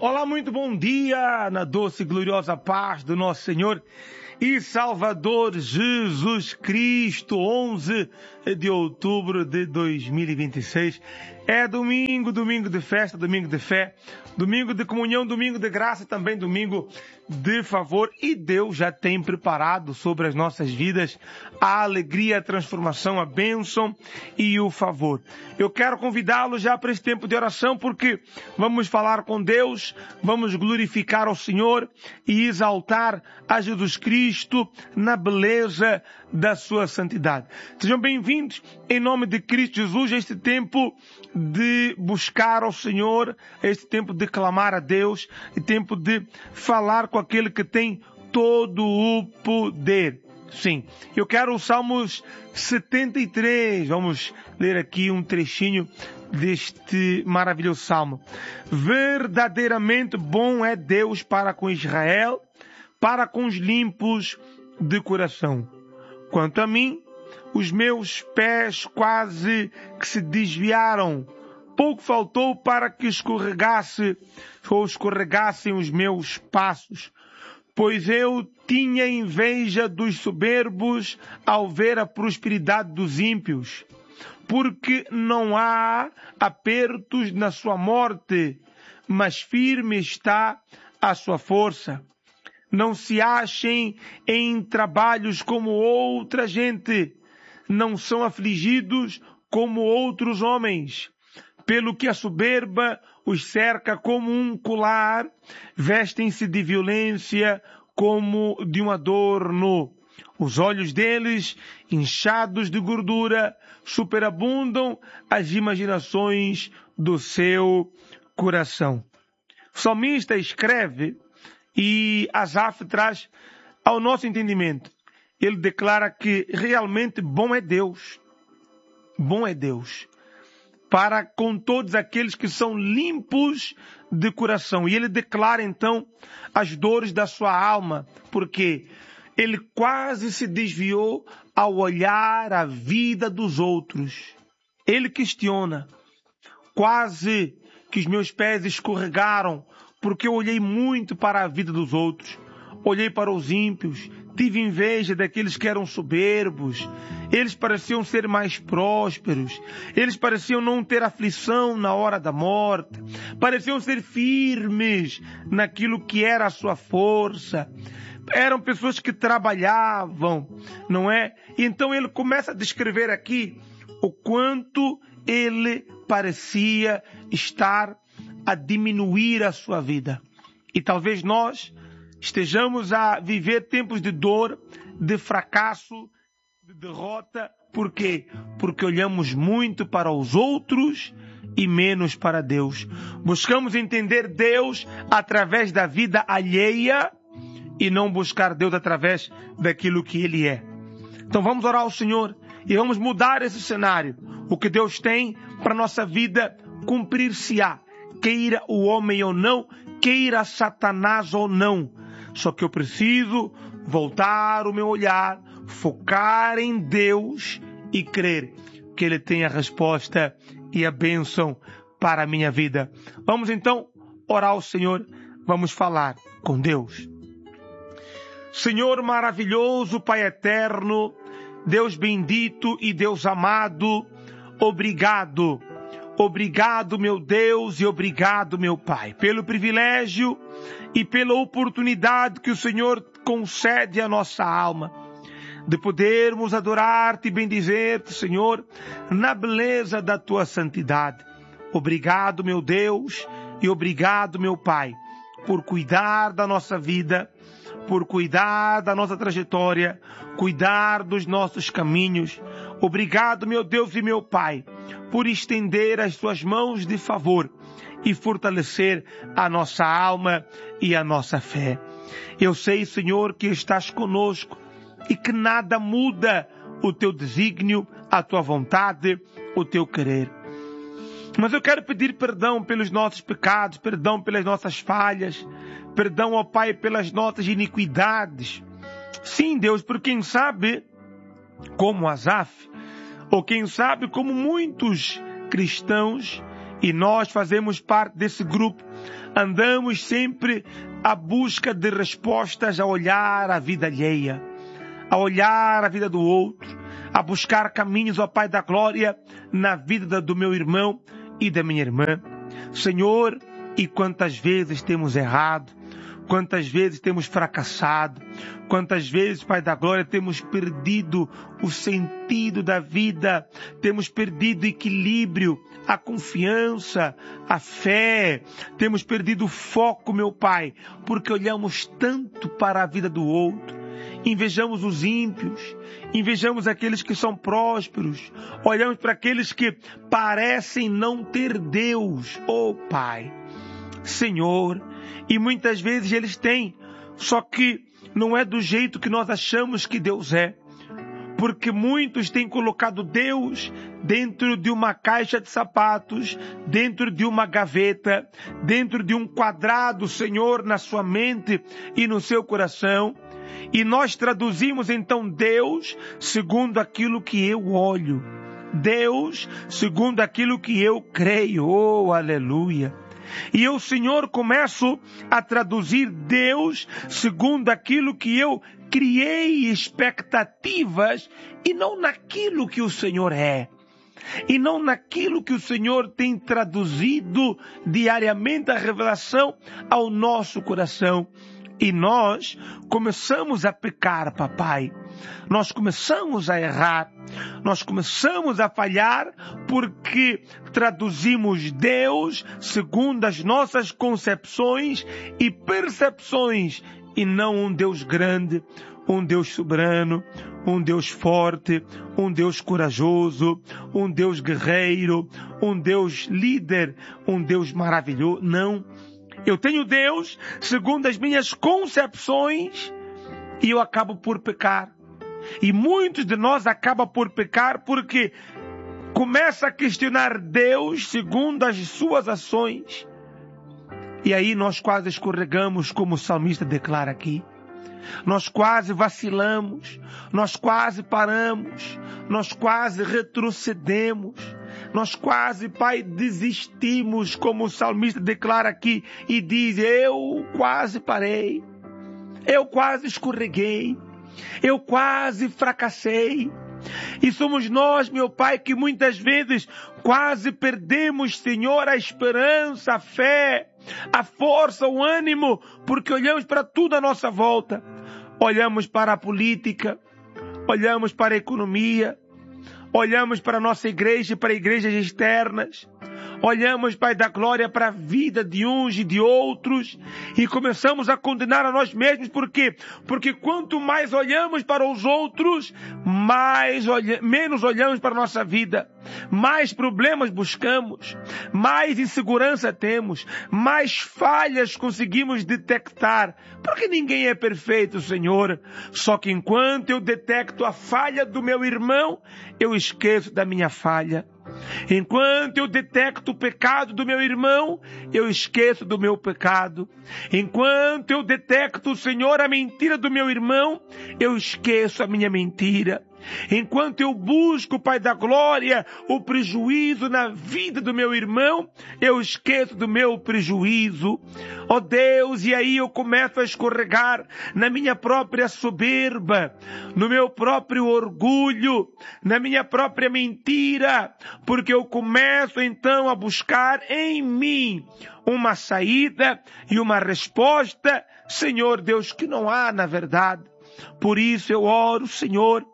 Olá, muito bom dia, na doce e gloriosa paz do nosso Senhor e Salvador Jesus Cristo, 11 de outubro de 2026. É domingo de festa, domingo de fé, domingo de comunhão, domingo de graça, também domingo de favor. E Deus já tem preparado sobre as nossas vidas a alegria, a transformação, a bênção e o favor. Eu quero convidá-lo já para esse tempo de oração, porque vamos falar com Deus, vamos glorificar ao Senhor e exaltar a Jesus Cristo na beleza da sua santidade. Sejam bem-vindos em nome de Cristo Jesus a este tempo de buscar ao Senhor, a este tempo de clamar a Deus, e tempo de falar com aquele que tem todo o poder. Sim, eu quero o Salmos 73, vamos ler aqui um trechinho deste maravilhoso salmo. Verdadeiramente bom é Deus para com Israel, para com os limpos de coração. Quanto a mim, os meus pés quase que se desviaram. Pouco faltou para que escorregassem os meus passos. Pois eu tinha inveja dos soberbos ao ver a prosperidade dos ímpios. Porque não há apertos na sua morte, mas firme está a sua força. Não se achem em trabalhos como outra gente, não são afligidos como outros homens. Pelo que a soberba os cerca como um colar, vestem-se de violência como de um adorno. Os olhos deles, inchados de gordura, superabundam as imaginações do seu coração. O salmista escreve e Asaf traz ao nosso entendimento. Ele declara que realmente bom é Deus para com todos aqueles que são limpos de coração. E ele declara então as dores da sua alma, porque ele quase se desviou ao olhar a vida dos outros. Ele questiona, quase que os meus pés escorregaram, porque eu olhei muito para a vida dos outros. Olhei para os ímpios, tive inveja daqueles que eram soberbos. Eles pareciam ser mais prósperos. Eles pareciam não ter aflição na hora da morte. Pareciam ser firmes naquilo que era a sua força. Eram pessoas que trabalhavam, não é? E então ele começa a descrever aqui o quanto ele parecia estar a diminuir a sua vida. E talvez nós estejamos a viver tempos de dor, de fracasso, de derrota. Por quê? Porque olhamos muito para os outros e menos para Deus. Buscamos entender Deus através da vida alheia e não buscar Deus através daquilo que Ele é. Então vamos orar ao Senhor e vamos mudar esse cenário. O que Deus tem para a nossa vida cumprir-se-á. Queira o homem ou não, queira Satanás ou não. Só que eu preciso voltar o meu olhar, focar em Deus e crer que Ele tem a resposta e a bênção para a minha vida. Vamos então orar ao Senhor, vamos falar com Deus. Senhor maravilhoso, Pai eterno, Deus bendito e Deus amado, obrigado. Obrigado, meu Deus, e obrigado, meu Pai, pelo privilégio e pela oportunidade que o Senhor concede à nossa alma, de podermos adorar-te e bendizer-te, Senhor, na beleza da tua santidade. Obrigado, meu Deus, e obrigado, meu Pai, por cuidar da nossa vida, por cuidar da nossa trajetória, cuidar dos nossos caminhos. Obrigado, meu Deus e meu Pai, por estender as suas mãos de favor e fortalecer a nossa alma e a nossa fé. Eu sei, Senhor, que estás conosco e que nada muda o teu desígnio, a tua vontade, o teu querer. Mas eu quero pedir perdão pelos nossos pecados, perdão pelas nossas falhas, perdão, ó Pai, pelas nossas iniquidades. Sim, Deus, por quem sabe, como Asaf, ou quem sabe como muitos cristãos, E nós fazemos parte desse grupo. Andamos sempre à busca de respostas, a olhar a vida alheia, a olhar a vida do outro, a buscar caminhos, ó Pai da glória, na vida do meu irmão e da minha irmã. Senhor, e quantas vezes temos errado, quantas vezes temos fracassado, quantas vezes, Pai da glória, temos perdido o sentido da vida, temos perdido o equilíbrio, a confiança, a fé, temos perdido o foco, meu Pai, porque olhamos tanto para a vida do outro, invejamos os ímpios, invejamos aqueles que são prósperos, olhamos para aqueles que parecem não ter Deus, oh Pai, Senhor, e muitas vezes eles têm, só que não é do jeito que nós achamos que Deus é. Porque muitos têm colocado Deus dentro de uma caixa de sapatos, dentro de uma gaveta, dentro de um quadrado, Senhor, na sua mente e no seu coração. E nós traduzimos então Deus segundo aquilo que eu olho. Deus segundo aquilo que eu creio. Oh, aleluia! E eu, Senhor, começo a traduzir Deus segundo aquilo que eu criei expectativas e não naquilo que o Senhor é. E não naquilo que o Senhor tem traduzido diariamente a revelação ao nosso coração. E nós começamos a pecar, papai. Nós começamos a errar. Nós começamos a falhar porque traduzimos Deus segundo as nossas concepções e percepções e não um Deus grande, um Deus soberano, um Deus forte, um Deus corajoso, um Deus guerreiro, um Deus líder, um Deus maravilhoso. Não. Eu tenho Deus segundo as minhas concepções e eu acabo por pecar. E muitos de nós acabam por pecar porque começa a questionar Deus segundo as suas ações. E aí nós quase escorregamos, como o salmista declara aqui. Nós quase vacilamos, nós quase paramos, nós quase retrocedemos, nós quase, Pai, desistimos, como o salmista declara aqui e diz, eu quase parei, eu quase escorreguei, eu quase fracassei. E somos nós, meu Pai, que muitas vezes quase perdemos, Senhor, a esperança, a fé, a força, o ânimo, porque olhamos para tudo à nossa volta. Olhamos para a política, olhamos para a economia, olhamos para a nossa igreja e para igrejas externas. Olhamos, Pai da glória, para a vida de uns e de outros e começamos a condenar a nós mesmos. Por quê? Porque quanto mais olhamos para os outros, menos olhamos para a nossa vida. Mais problemas buscamos, mais insegurança temos, mais falhas conseguimos detectar. Porque ninguém é perfeito, Senhor. Só que enquanto eu detecto a falha do meu irmão, eu esqueço da minha falha. Enquanto eu detecto o pecado do meu irmão, eu esqueço do meu pecado. Enquanto eu detecto, Senhor, a mentira do meu irmão, eu esqueço a minha mentira. Enquanto eu busco, Pai da glória, o prejuízo na vida do meu irmão, eu esqueço do meu prejuízo. Ó Deus, e aí eu começo a escorregar na minha própria soberba, no meu próprio orgulho, na minha própria mentira, porque eu começo então a buscar em mim uma saída e uma resposta, Senhor Deus, que não há na verdade. Por isso eu oro, Senhor,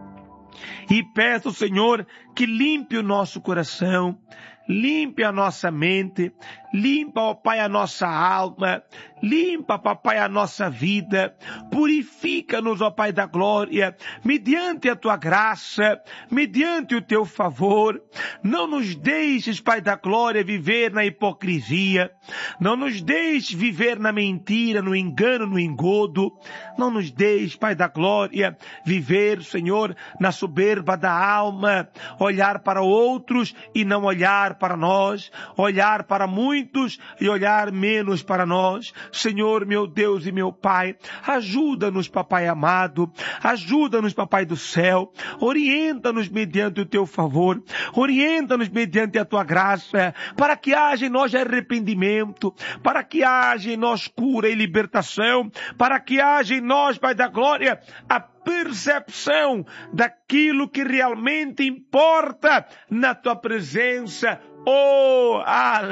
e peço, Senhor, que limpe o nosso coração, limpe a nossa mente, limpa, ó Pai, a nossa alma, limpa, papai, a nossa vida, purifica-nos, ó Pai da glória, mediante a tua graça, mediante o teu favor. Não nos deixes, Pai da glória, viver na hipocrisia, não nos deixes viver na mentira, no engano, no engodo, não nos deixes, Pai da glória, viver, Senhor, na soberba da alma, olhar para outros e não olhar para nós, olhar para muitos muitos e olhar menos para nós. Senhor, meu Deus e meu Pai, ajuda-nos, papai amado, ajuda-nos, papai do céu, orienta-nos mediante o teu favor, orienta-nos mediante a tua graça, para que haja em nós arrependimento, para que haja em nós cura e libertação, para que haja em nós, Pai da glória, a percepção daquilo que realmente importa na tua presença. Oh,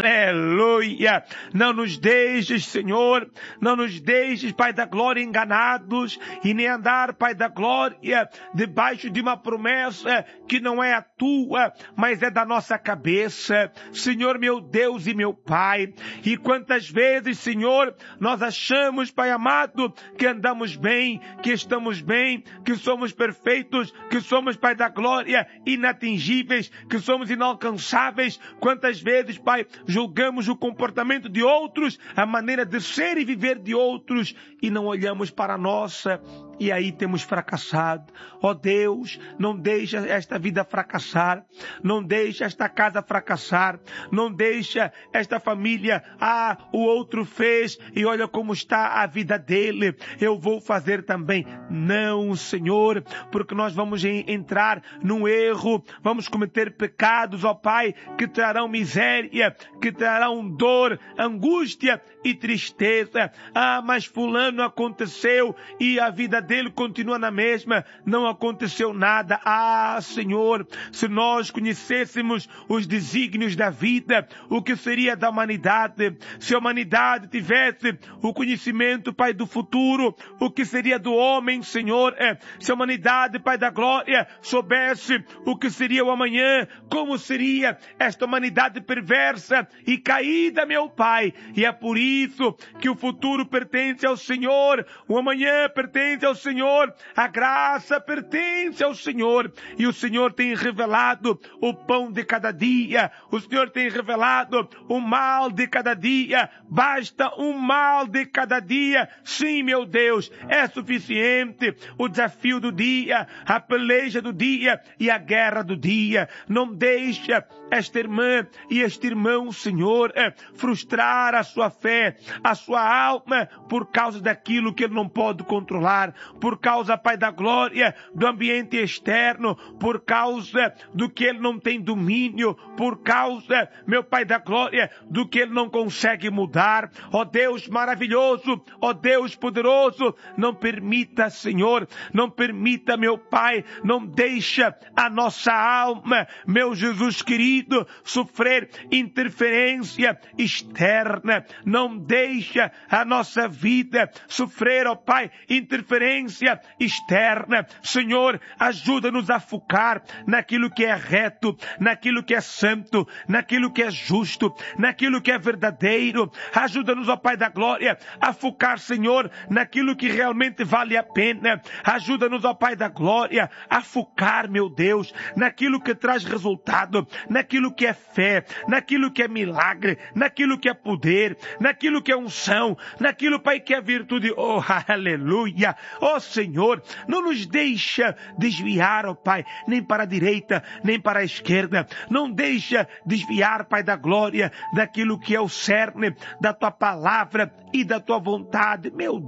aleluia! Não nos deixes, Senhor, não nos deixes, Pai da glória, enganados e nem andar, Pai da glória, debaixo de uma promessa que não é a tua, mas é da nossa cabeça. Senhor, meu Deus e meu Pai, e quantas vezes, Senhor, nós achamos, Pai amado, que andamos bem, que estamos bem, que somos perfeitos, que somos, Pai da glória, inatingíveis, que somos inalcançáveis. Quantas vezes, Pai, julgamos o comportamento de outros, a maneira de ser e viver de outros, e não olhamos para a nossa, e aí temos fracassado. Ó Deus, não deixa esta vida fracassar, não deixa esta casa fracassar, não deixa esta família, o outro fez, e olha como está a vida dele, eu vou fazer também. Não, Senhor, porque nós vamos entrar num erro, vamos cometer pecados, ó Pai, que trarão miséria, que trarão dor, angústia e tristeza. Mas fulano aconteceu e a vida dele continua na mesma, não aconteceu nada. Senhor, se nós conhecêssemos os desígnios da vida, o que seria da humanidade? Se a humanidade tivesse o conhecimento, Pai, do futuro, o que seria do homem, Senhor? Se a humanidade, Pai da glória, soubesse o que seria o amanhã, como seria esta humanidade perversa e caída, meu Pai? E é por isso que o futuro pertence ao Senhor, o amanhã pertence ao Senhor, a graça pertence ao Senhor, e o Senhor tem revelado o pão de cada dia, o Senhor tem revelado o mal de cada dia. Basta um mal de cada dia, sim, meu Deus, é suficiente. O desafio do dia, a peleja do dia e a guerra do dia. Não deixa esta irmã e este irmão, Senhor, frustrar a sua fé, a sua alma, por causa daquilo que ele não pode controlar, por causa, Pai da glória, do ambiente externo, por causa do que ele não tem domínio, por causa, meu Pai da glória, do que ele não consegue mudar. Ó Deus maravilhoso, ó Deus poderoso, não permita, Senhor, não permita, meu Pai, não deixa a nossa alma, meu Jesus querido, sofrer interferência externa, não deixa a nossa vida sofrer, ó Pai, interferência externa. Senhor, ajuda-nos a focar naquilo que é reto, naquilo que é santo, naquilo que é justo, naquilo que é verdadeiro. Ajuda-nos, ó Pai da glória, a focar, Senhor, naquilo que realmente vale a pena. Ajuda-nos, ó Pai da glória, a focar, meu Deus, naquilo que traz resultado, naquilo que é fé, naquilo que é milagre, naquilo que é poder, naquilo que é unção, naquilo, Pai, que é virtude. Oh, aleluia! Oh, Senhor, não nos deixa desviar, ó Pai, nem para a direita, nem para a esquerda. Não deixa desviar, Pai da glória, daquilo que é o cerne da Tua palavra e da Tua vontade. Meu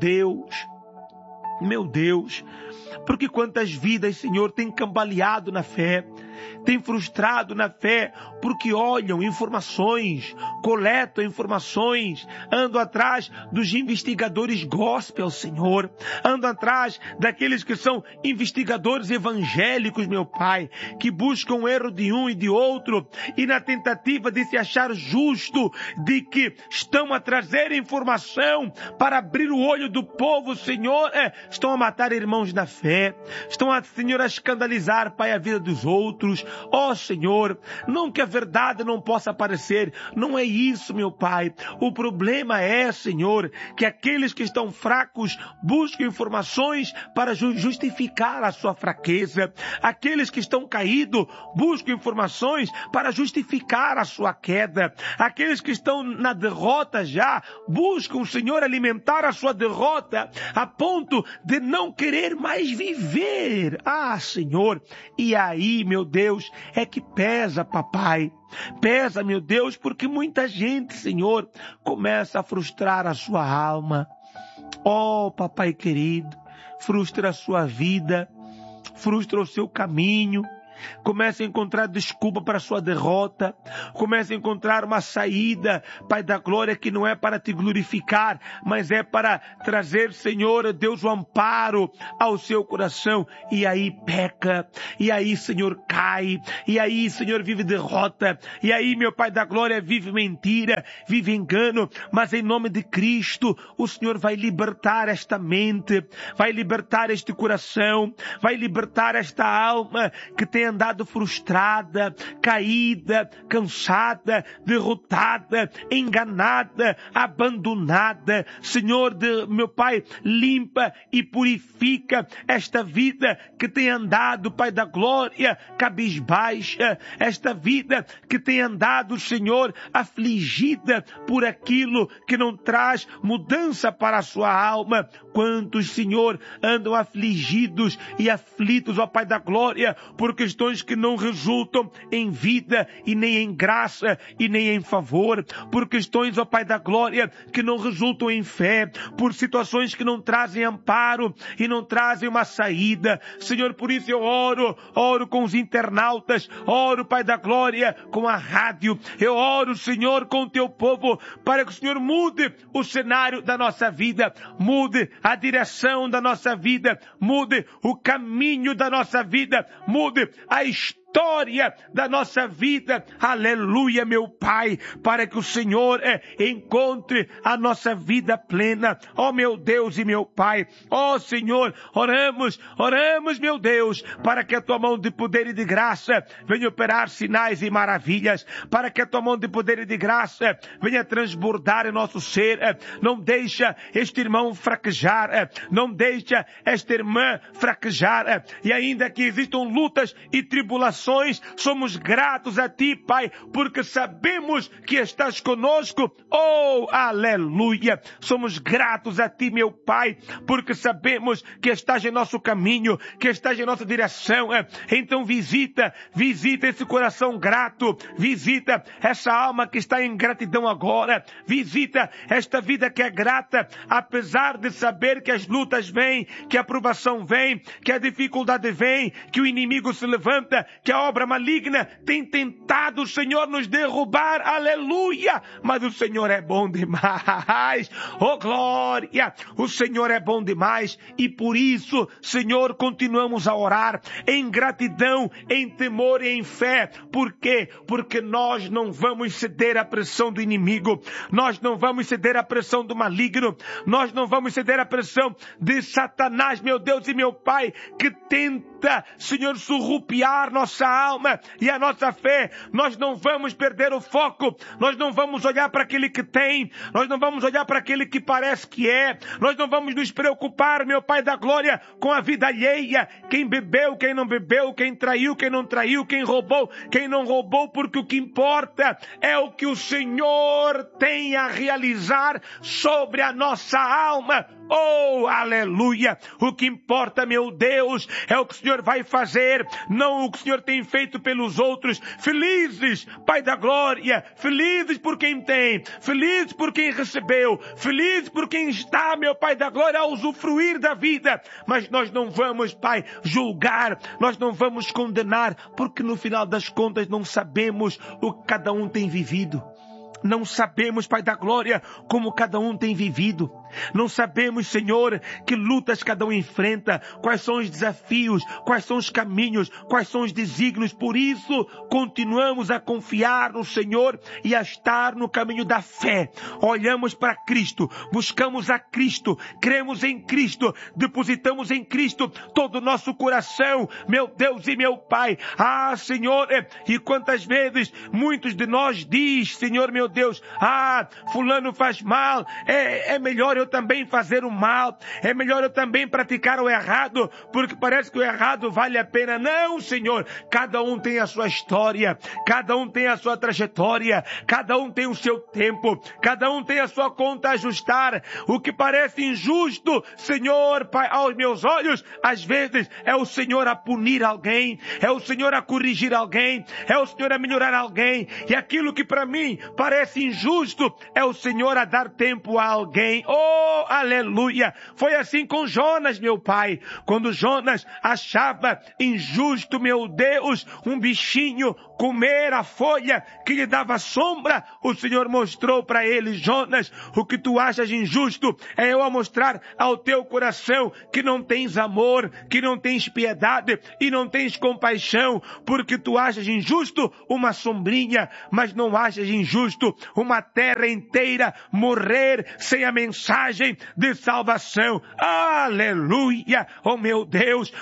Deus, porque quantas vidas, Senhor, têm cambaleado na fé, têm frustrado na fé, porque olham informações, coletam informações, andam atrás dos investigadores gospel, Senhor, andam atrás daqueles que são investigadores evangélicos, meu Pai, que buscam o erro de um e de outro, e na tentativa de se achar justo, de que estão a trazer informação para abrir o olho do povo, Senhor, estão a matar irmãos na fé, estão, Senhor, a escandalizar, Pai, a vida dos outros. Ó Senhor, não que a verdade não possa aparecer, não é isso, meu Pai. O problema é, Senhor, que aqueles que estão fracos buscam informações para justificar a sua fraqueza. Aqueles que estão caídos buscam informações para justificar a sua queda. Aqueles que estão na derrota já buscam, Senhor, alimentar a sua derrota a ponto de não querer mais viver. Ah, Senhor, e aí, meu Deus, é que pesa, papai. Pesa, meu Deus, porque muita gente, Senhor, começa a frustrar a sua alma. Oh, papai querido, frustra a sua vida, frustra o seu caminho. Comece a encontrar desculpa para a sua derrota. Comece a encontrar uma saída, Pai da glória, que não é para te glorificar, mas é para trazer, Senhor, Deus, o amparo ao seu coração. E aí peca. E aí, Senhor, cai. E aí, Senhor, vive derrota. E aí, meu Pai da glória, vive mentira, vive engano. Mas em nome de Cristo, o Senhor vai libertar esta mente, vai libertar este coração, vai libertar esta alma que tem andado frustrada, caída, cansada, derrotada, enganada, abandonada. Senhor, meu Pai, limpa e purifica esta vida que tem andado, Pai da glória, cabisbaixa, esta vida que tem andado, Senhor, afligida por aquilo que não traz mudança para a sua alma. Quantos, Senhor, andam afligidos e aflitos, ó Pai da glória, por questões que não resultam em vida e nem em graça e nem em favor, por questões, ó Pai da glória, que não resultam em fé, por situações que não trazem amparo e não trazem uma saída. Senhor, por isso eu oro com os internautas, oro, Pai da glória, com a rádio, eu oro, Senhor, com o teu povo, para que o Senhor mude o cenário da nossa vida, mude a direção da nossa vida, mude o caminho da nossa vida, mude a história da nossa vida. Aleluia, meu Pai, para que o Senhor encontre a nossa vida plena. Ó meu Deus e meu Pai, ó Senhor, oramos, meu Deus, para que a tua mão de poder e de graça venha operar sinais e maravilhas, para que a tua mão de poder e de graça venha transbordar em nosso ser. Não deixa este irmão fraquejar, não deixa esta irmã fraquejar, e ainda que existam lutas e tribulações, somos gratos a ti, Pai, porque sabemos que estás conosco. Oh, aleluia! Somos gratos a ti, meu Pai, porque sabemos que estás em nosso caminho, que estás em nossa direção. Então visita esse coração grato, visita essa alma que está em gratidão agora, visita esta vida que é grata, apesar de saber que as lutas vêm, que a provação vem, que a dificuldade vem, que o inimigo se levanta, que a obra maligna tem tentado, Senhor, nos derrubar. Aleluia! Mas o Senhor é bom demais. Oh, glória! O Senhor é bom demais. E por isso, Senhor, continuamos a orar em gratidão, em temor e em fé. Por quê? Porque nós não vamos ceder à pressão do inimigo. Nós não vamos ceder à pressão do maligno. Nós não vamos ceder à pressão de Satanás, meu Deus e meu Pai, que tenta, Senhor, surrupiar nossa alma e a nossa fé. Nós não vamos perder o foco, nós não vamos olhar para aquele que tem, nós não vamos olhar para aquele que parece que é, nós não vamos nos preocupar, meu Pai da glória, com a vida alheia, quem bebeu, quem não bebeu, quem traiu, quem não traiu, quem roubou, quem não roubou, porque o que importa é o que o Senhor tem a realizar sobre a nossa alma. Oh, aleluia! O que importa, meu Deus, é o que o Senhor vai fazer, não o que o Senhor tem feito pelos outros. Felizes, Pai da glória, felizes por quem tem, felizes por quem recebeu, felizes por quem está, meu Pai da glória, a usufruir da vida. Mas nós não vamos, Pai, julgar, nós não vamos condenar, porque no final das contas não sabemos o que cada um tem vivido. Não sabemos, Pai da glória, como cada um tem vivido. Não sabemos, Senhor, que lutas cada um enfrenta, quais são os desafios, quais são os caminhos, quais são os desígnios. Por isso, continuamos a confiar no Senhor e a estar no caminho da fé. Olhamos para Cristo, buscamos a Cristo, cremos em Cristo, depositamos em Cristo todo o nosso coração, meu Deus e meu Pai. Ah, Senhor, e quantas vezes muitos de nós diz, Senhor, meu Deus, fulano faz mal, é melhor eu também fazer o mal, é melhor eu também praticar o errado, porque parece que o errado vale a pena. Não, Senhor, cada um tem a sua história, cada um tem a sua trajetória, cada um tem o seu tempo, cada um tem a sua conta a ajustar. O que parece injusto, Senhor, Pai, aos meus olhos, às vezes é o Senhor a punir alguém, é o Senhor a corrigir alguém, é o Senhor a melhorar alguém, e aquilo que para mim parece injusto, é o Senhor a dar tempo a alguém. Oh, aleluia! Foi assim com Jonas, meu Pai, quando Jonas achava injusto, meu Deus, um bichinho comer a folha que lhe dava sombra, o Senhor mostrou para ele: Jonas, o que tu achas injusto é eu a mostrar ao teu coração que não tens amor, que não tens piedade e não tens compaixão, porque tu achas injusto uma sombrinha, mas não achas injusto uma terra inteira morrer sem a mensagem de salvação. Aleluia! Oh meu Deus,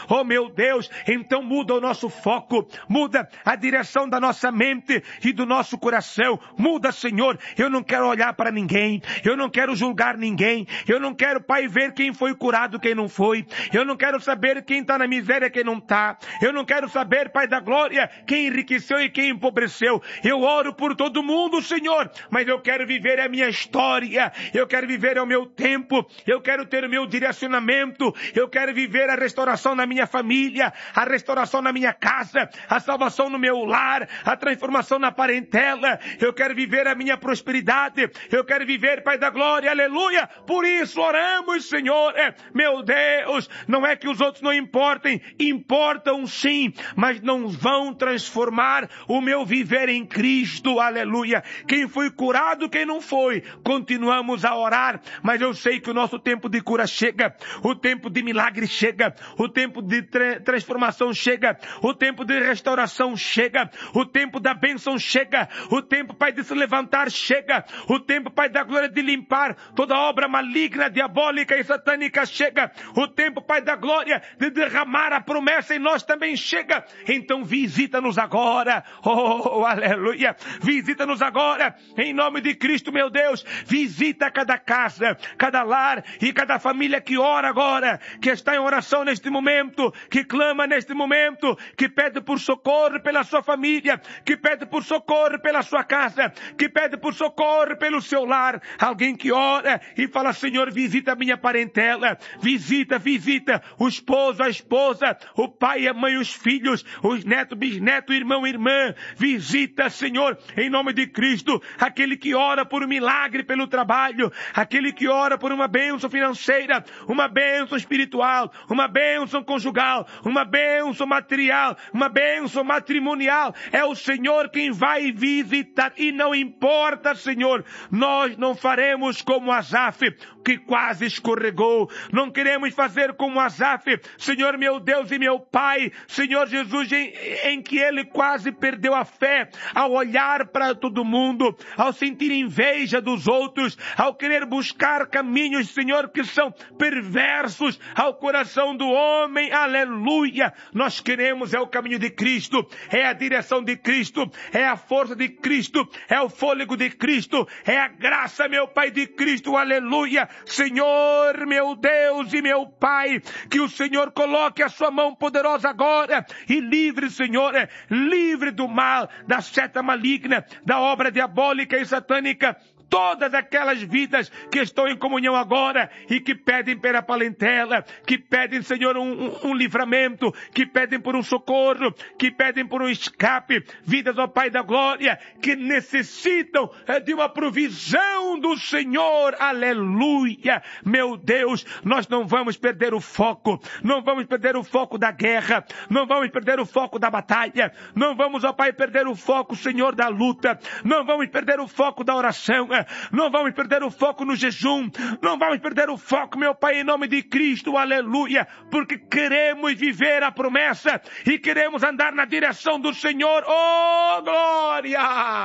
então muda o nosso foco, muda a direção da nossa mente e do nosso coração. Muda, Senhor. Eu não quero olhar para ninguém, eu não quero julgar ninguém, eu não quero, Pai, ver quem foi curado, quem não foi, eu não quero saber quem está na miséria, quem não está, eu não quero saber, Pai da glória, quem enriqueceu e quem empobreceu. Eu oro por todo mundo, Senhor, mas eu quero viver a minha história, eu quero viver o meu tempo, eu quero ter o meu direcionamento, eu quero viver a restauração na minha família, a restauração na minha casa, a salvação no meu lar, a transformação na parentela. Eu quero viver a minha prosperidade, eu quero viver, Pai da glória, aleluia. Por isso oramos, Senhor. Meu Deus, não é que os outros não importem, importam sim, mas não vão transformar o meu viver em Cristo, aleluia. Quem foi curado, quem não foi, continuamos a orar, mas eu sei que o nosso tempo de cura chega, o tempo de milagre chega, o tempo de transformação chega, o tempo de restauração chega, o tempo da bênção chega, o tempo, Pai, de se levantar chega, o tempo, Pai, da glória de limpar toda obra maligna, diabólica e satânica chega, o tempo, Pai, da glória de derramar a promessa em nós também chega. Então visita-nos agora, oh, aleluia, visita-nos agora, em nome de Cristo, meu Deus. Visita cada casa, cada lar e cada família que ora agora, que está em oração neste momento, que clama neste momento, que pede por socorro pela sua família, que pede por socorro pela sua casa, que pede por socorro pelo seu lar. Alguém que ora e fala: Senhor, visita a minha parentela, visita o esposo, a esposa, o pai, a mãe, os filhos, os netos, bisnetos, irmão, irmã. Visita, Senhor, em nome de Cristo, aquele que ora por um milagre pelo trabalho, aquele que ora por uma bênção financeira, uma bênção espiritual, uma bênção conjugal, uma bênção material, uma bênção matrimonial. É o Senhor quem vai visitar, e não importa, Senhor, nós não faremos como Asaf, que quase escorregou. Não queremos fazer como Asaf, Senhor, meu Deus e meu Pai, Senhor Jesus, em que ele quase perdeu a fé ao olhar para todo mundo, ao sentir inveja dos outros, ao querer buscar caminhos, Senhor, que são perversos ao coração do homem. Aleluia! Nós queremos o caminho de Cristo, é a direção de Cristo, é a força de Cristo, é o fôlego de Cristo, é a graça, meu Pai, de Cristo. Aleluia! Senhor, meu Deus e meu Pai, que o Senhor coloque a sua mão poderosa agora e livre, Senhor, livre do mal, da seta maligna, da obra diabólica e satânica, todas aquelas vidas que estão em comunhão agora e que pedem pela parentela, que pedem, Senhor, um livramento, que pedem por um socorro, que pedem por um escape, vidas, ó Pai da glória, que necessitam de uma provisão do Senhor. Aleluia! Meu Deus, nós não vamos perder o foco, não vamos perder o foco da guerra, não vamos perder o foco da batalha, não vamos, ó Pai, perder o foco, Senhor, da luta, não vamos perder o foco da oração, não vamos perder o foco no jejum, não vamos perder o foco, meu Pai, em nome de Cristo, aleluia, porque queremos viver a promessa e queremos andar na direção do Senhor. Oh, glória!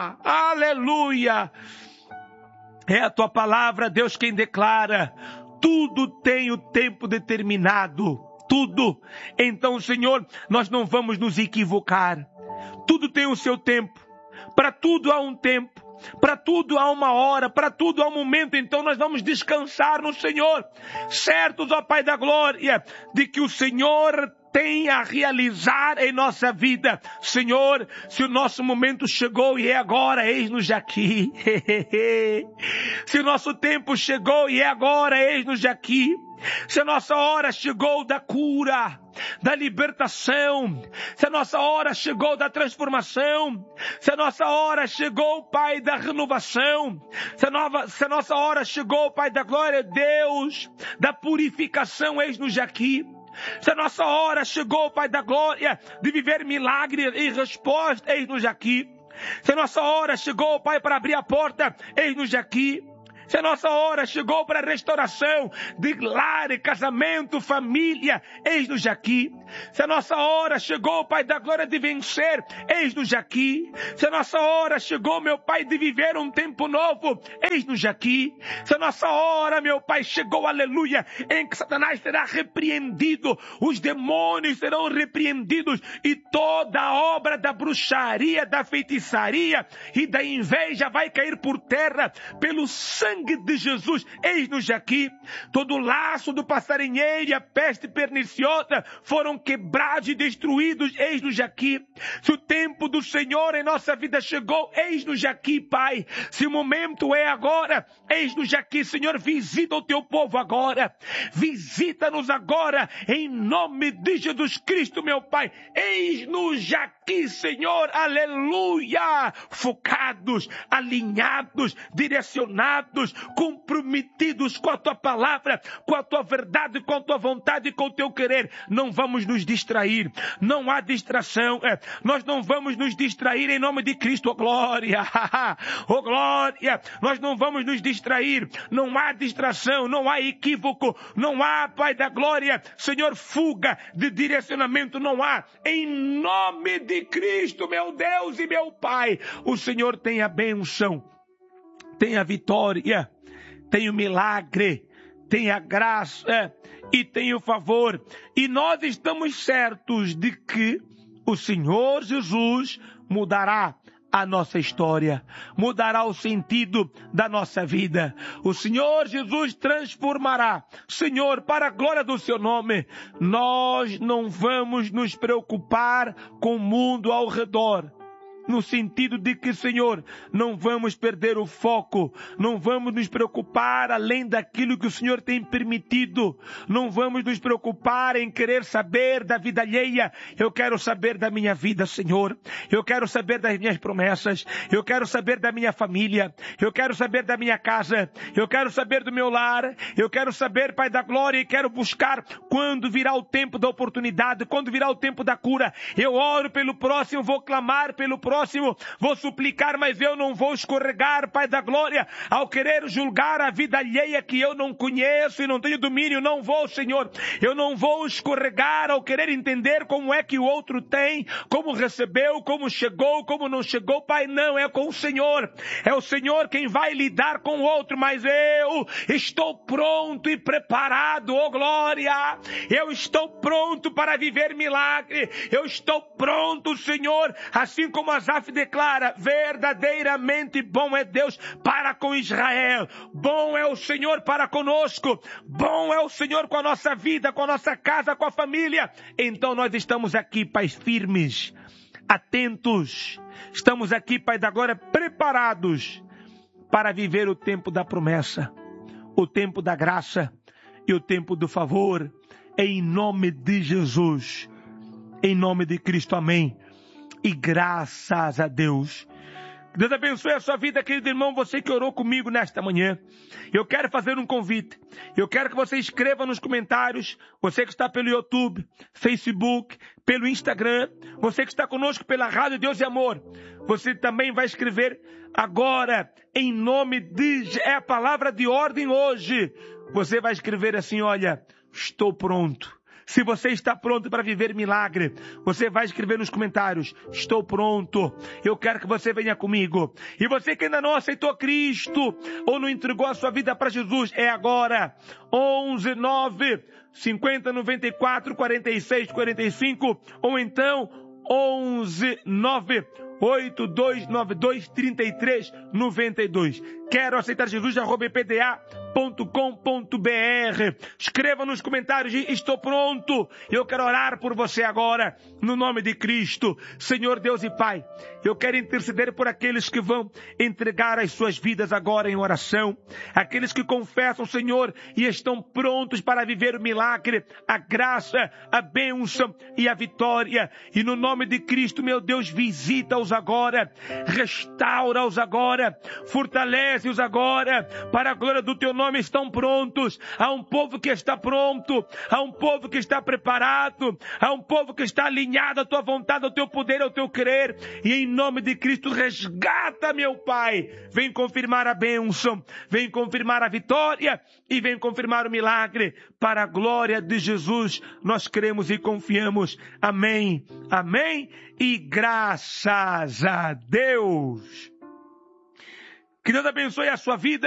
Aleluia! É a tua palavra, Deus, quem declara: tudo tem o tempo determinado, tudo. Então, Senhor, nós não vamos nos equivocar. Tudo tem o seu tempo. Para tudo há um tempo. Para tudo há uma hora, para tudo há um momento, então nós vamos descansar no Senhor, certos, ó Pai da glória, de que o Senhor tem a realizar em nossa vida. Senhor, se o nosso momento chegou e é agora, eis-nos aqui. Se o nosso tempo chegou e é agora, eis-nos aqui. Se a nossa hora chegou da cura, da libertação, se a nossa hora chegou da transformação, se a nossa hora chegou, Pai, da renovação, se a nossa hora chegou, Pai da glória, Deus, da purificação, eis-nos aqui. Se a nossa hora chegou, Pai da glória, de viver milagre e resposta, eis-nos aqui. Se a nossa hora chegou, Pai, para abrir a porta, eis-nos aqui. Se a nossa hora chegou para restauração de lar, casamento, família, eis-nos aqui. Se a nossa hora chegou, Pai da glória, de vencer, eis-nos aqui. Se a nossa hora chegou, meu Pai, de viver um tempo novo, eis-nos aqui. Se a nossa hora, meu Pai, chegou, aleluia, em que Satanás será repreendido, os demônios serão repreendidos e toda a obra da bruxaria, da feitiçaria e da inveja vai cair por terra pelo sangue de Jesus, eis-nos aqui. Todo o laço do passarinheiro e a peste perniciosa foram quebrados e destruídos, eis-nos aqui. Se o tempo do Senhor em nossa vida chegou, eis-nos aqui, Pai. Se o momento é agora, eis-nos aqui, Senhor, visita o teu povo agora. Visita-nos agora, em nome de Jesus Cristo, meu Pai. Eis-nos aqui, Senhor, aleluia. Focados, alinhados, direcionados, comprometidos com a tua palavra, com a tua verdade, com a tua vontade e com o teu querer. Não vamos nos distrair. Não há distração. Nós não vamos nos distrair em nome de Cristo. Oh glória! Oh glória! Nós não vamos nos distrair. Não há distração, não há equívoco, não há, Pai da glória, Senhor, fuga de direcionamento, não há. Em nome de Cristo, meu Deus e meu Pai, o Senhor tem a bênção, tem a vitória, tem o milagre, tem a graça e tem o favor. E nós estamos certos de que o Senhor Jesus mudará a nossa história, mudará o sentido da nossa vida. O Senhor Jesus transformará. Senhor, para a glória do seu nome, nós não vamos nos preocupar com o mundo ao redor. No sentido de que, Senhor, não vamos perder o foco, não vamos nos preocupar além daquilo que o Senhor tem permitido, não vamos nos preocupar em querer saber da vida alheia. Eu quero saber da minha vida, Senhor, eu quero saber das minhas promessas, eu quero saber da minha família, eu quero saber da minha casa, eu quero saber do meu lar, eu quero saber, Pai da glória, e quero buscar quando virá o tempo da oportunidade, quando virá o tempo da cura. Eu oro pelo próximo, vou clamar pelo próximo, vou suplicar, mas eu não vou escorregar, Pai da glória, ao querer julgar a vida alheia que eu não conheço e não tenho domínio. Não vou, Senhor, eu não vou escorregar ao querer entender como é que o outro tem, como recebeu, como chegou, como não chegou. Pai, não, é com o Senhor, é o Senhor quem vai lidar com o outro, mas eu estou pronto e preparado, oh glória, eu estou pronto para viver milagre, eu estou pronto, Senhor, assim como Asaf declara, verdadeiramente bom é Deus para com Israel, bom é o Senhor para conosco, bom é o Senhor com a nossa vida, com a nossa casa, com a família. Então nós estamos aqui, Pai, firmes, atentos, estamos aqui, Pai da glória, preparados para viver o tempo da promessa, o tempo da graça e o tempo do favor, em nome de Jesus, em nome de Cristo, amém. E graças a Deus. Deus abençoe a sua vida, querido irmão, você que orou comigo nesta manhã. Eu quero fazer um convite. Eu quero que você escreva nos comentários, você que está pelo YouTube, Facebook, pelo Instagram, você que está conosco pela Rádio Deus e Amor. Você também vai escrever agora, em nome de... É a palavra de ordem hoje. Você vai escrever assim, olha, estou pronto. Se você está pronto para viver milagre, você vai escrever nos comentários, estou pronto, eu quero que você venha comigo. E você que ainda não aceitou Cristo, ou não entregou a sua vida para Jesus, é agora. 11 9 50 94 46 45, ou então 11 9 8292-3392. Quero aceitar Jesus, @pda.com.br. Escreva nos comentários, estou pronto. Eu quero orar por você agora, no nome de Cristo. Senhor Deus e Pai, eu quero interceder por aqueles que vão entregar as suas vidas agora em oração. Aqueles que confessam, Senhor, e estão prontos para viver o milagre, a graça, a bênção e a vitória. E no nome de Cristo, meu Deus, visita-os agora, restaura-os agora, fortalece-os agora, para a glória do teu nome. Estão prontos. Há um povo que está pronto, há um povo que está preparado, há um povo que está alinhado à tua vontade, ao teu poder, ao teu querer. E em nome de Cristo, resgata, meu Pai. Vem confirmar a bênção, vem confirmar a vitória e vem confirmar o milagre. Para a glória de Jesus, nós cremos e confiamos. Amém, amém e graças a Deus. Que Deus abençoe a sua vida.